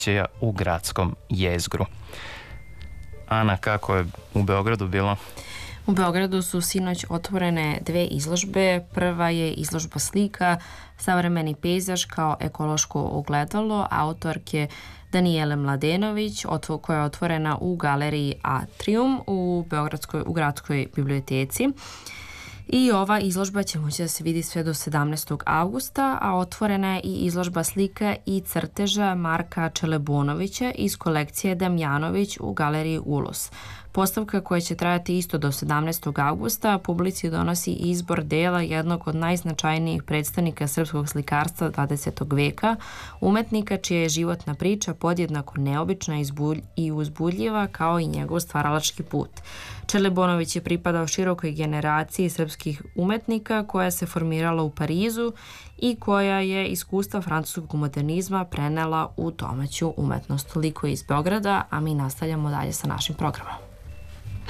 Ćeja u gradskom jezgru. Ana, kako je u Beogradu bilo? U Beogradu su sinoć otvorene dve izložbe. Prva je izložba slika Savremeni pejzaž kao ekološko ogledalo autorke Danijele Mladenović, koja je otvorena u galeriji Atrium u gradskoj biblioteci. I ova izložba će moći da se vidi sve do 17. avgusta, a otvorena je i izložba slika i crteža Marka Čelebonovića iz kolekcije Damjanović u galeriji Ulos. Postavka koja će trajati isto do 17. avgusta publici donosi izbor dela jednog od najznačajnijih predstavnika srpskog slikarstva 20. veka, umetnika čija je životna priča podjednako neobična i uzbudljiva kao i njegov stvaralački put. Čelebonović je pripadao širokoj generaciji srpskih umetnika koja se formirala u Parizu i koja je iskustva francuskog modernizma prenela u domaću umetnost. Toliko iz Beograda, a mi nastavljamo dalje sa našim programom.